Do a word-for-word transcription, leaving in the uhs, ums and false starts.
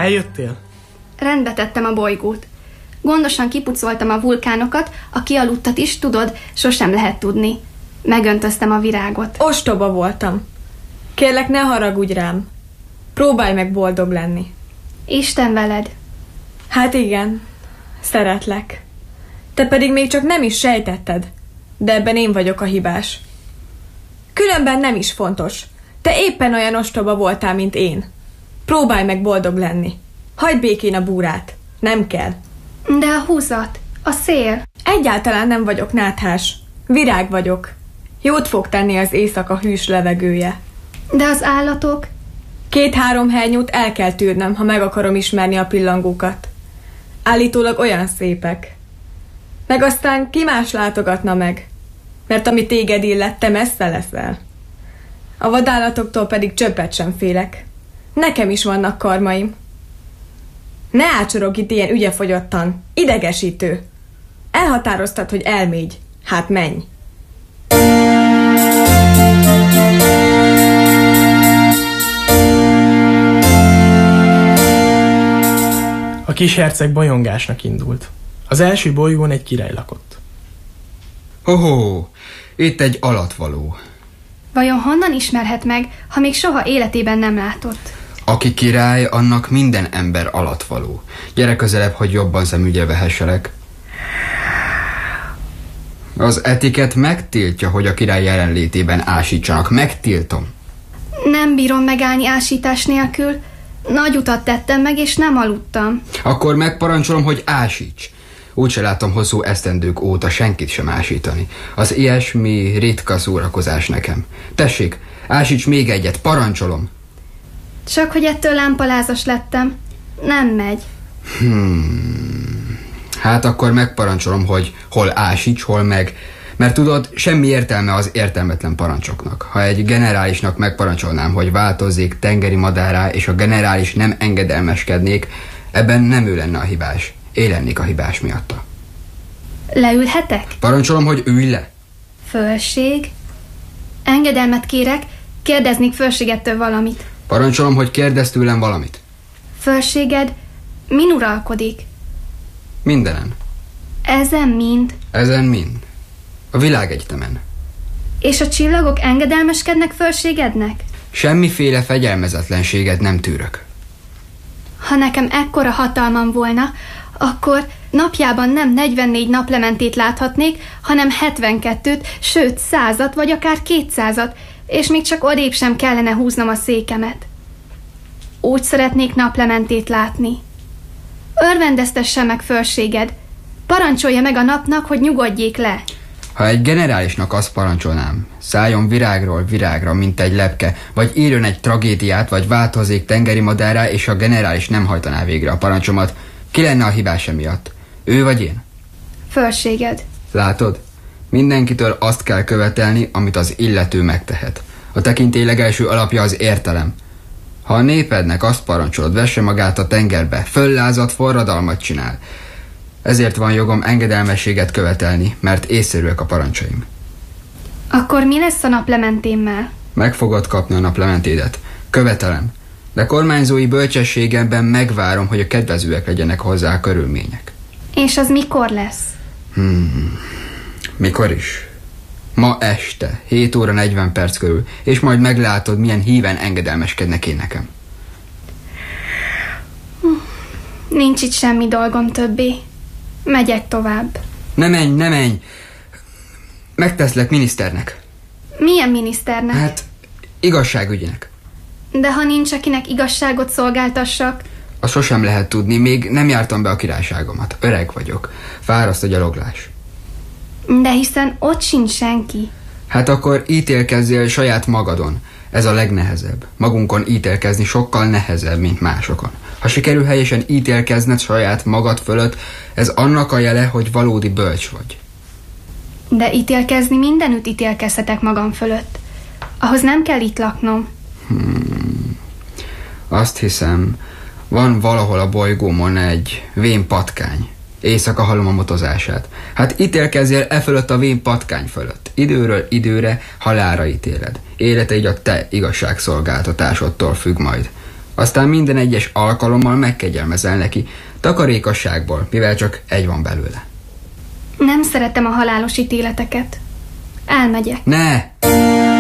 Eljöttél? Rendbe tettem a bolygót. Gondosan kipucoltam a vulkánokat, a kialudtat is, tudod, sosem lehet tudni. Megöntöztem a virágot. Ostoba voltam. Kérlek, ne haragudj rám. Próbálj meg boldog lenni. Isten veled. Hát igen, szeretlek. Te pedig még csak nem is sejtetted, de ebben én vagyok a hibás. Különben nem is fontos. Te éppen olyan ostoba voltál, mint én. Próbálj meg boldog lenni. Hagyd békén a búrát. Nem kell. De a húzat, a szél. Egyáltalán nem vagyok náthás. Virág vagyok. Jót fog tenni az éjszaka hűs levegője. De az állatok? Két-három hernyót el kell tűrnem, ha meg akarom ismerni a pillangókat. Állítólag olyan szépek. Meg aztán ki más látogatna meg? Mert ami téged illet, te messze leszel. A vadállatoktól pedig csöppet sem félek. Nekem is vannak karmaim. Ne ácsorogj itt ilyen ügyefogyottan. Idegesítő. Elhatároztad, hogy elmégy. Hát menj. A kis herceg bajongásnak indult. Az első bolygón egy király lakott. Hoho, itt egy alatvaló. Vajon honnan ismerhet meg, ha még soha életében nem látott? Aki király, annak minden ember alatvaló. Gyere közelebb, hogy jobban szemügyre vehesselek. Az etiket megtiltja, hogy a király jelenlétében ásítsanak. Megtiltom. Nem bírom megállni ásítás nélkül. Nagy utat tettem meg, és nem aludtam. Akkor megparancsolom, hogy ásíts. Úgyse látom hosszú esztendők óta senkit sem ásítani. Az ilyesmi ritka szórakozás nekem. Tessék, ásíts még egyet, parancsolom. Csak hogy ettől lámpalázas lettem. Nem megy. Hmm. Hát akkor megparancsolom, hogy hol ásíts, hol meg. Mert tudod, semmi értelme az értelmetlen parancsoknak. Ha egy generálisnak megparancsolnám, hogy változzék tengeri madárrá, és a generális nem engedelmeskednék, ebben nem ő lenne a hibás. Én lennék a hibás miatta. Leülhetek? Parancsolom, hogy ülj le. Fölség? Engedelmet kérek, kérdeznék fölségettől valamit. Parancsolom, hogy kérdezz tőlem valamit. Fölséged min uralkodik? Mindenen. Ezen mind? Ezen mind. A világegyetemen. És a csillagok engedelmeskednek fölségednek? Semmiféle fegyelmezetlenséget nem tűrök. Ha nekem ekkora hatalmam volna, akkor napjában nem negyvennégy naplementét láthatnék, hanem hetvenkettőt, sőt százat, vagy akár kétszázat, és még csak odébb sem kellene húznom a székemet. Úgy szeretnék naplementét látni. Örvendeztesse meg fölséged, parancsolja meg a napnak, hogy nyugodjék le. Ha egy generálisnak azt parancsolnám, szálljon virágról virágra, mint egy lepke, vagy írjon egy tragédiát, vagy változzék tengeri madárrá, és a generális nem hajtaná végre a parancsomat, ki lenne a hibás emiatt? Ő vagy én? Fölséged. Látod? Mindenkitől azt kell követelni, amit az illető megtehet. A tekintély legelső alapja az értelem. Ha a népednek azt parancsolod, vesse magát a tengerbe, föllázadt forradalmat csinál. Ezért van jogom engedelmességet követelni, mert észszerűek a parancsaim. Akkor mi lesz a naplementémmel? Meg fogod kapni a naplementédet. Követelem. De kormányzói bölcsességemben megvárom, hogy a kedvezőek legyenek hozzá a körülmények. És az mikor lesz? Hmm. Mikor is? Ma este, hét óra negyven perc körül, és majd meglátod, milyen híven engedelmeskednek én nekem. Nincs itt semmi dolgom többé. Megyek tovább. Ne menj, ne menj! Megteszlek miniszternek. Milyen miniszternek? Hát, igazságügynek. De ha nincs, akinek igazságot szolgáltassak? Azt sosem lehet tudni, még nem jártam be a királyságomat. Öreg vagyok. Fáraszt a gyaloglás. De hiszen ott sincs senki. Hát akkor ítélkezzél saját magadon. Ez a legnehezebb. Magunkon ítélkezni sokkal nehezebb, mint másokon. Ha sikerül helyesen ítélkezned saját magad fölött, ez annak a jele, hogy valódi bölcs vagy. De ítélkezni mindenütt ítélkezhetek magam fölött. Ahhoz nem kell itt laknom. Hmm. Azt hiszem, van valahol a bolygómon egy vén patkány. Éjszaka hallom a motozását. Hát ítélkezzél e fölött a vén patkány fölött. Időről időre halálra ítéled. Életeid a te igazságszolgáltatásodtól függ majd. Aztán minden egyes alkalommal megkegyelmezel neki, takarékosságból, mivel csak egy van belőle. Nem szeretem a halálos ítéleteket. Elmegyek. Ne!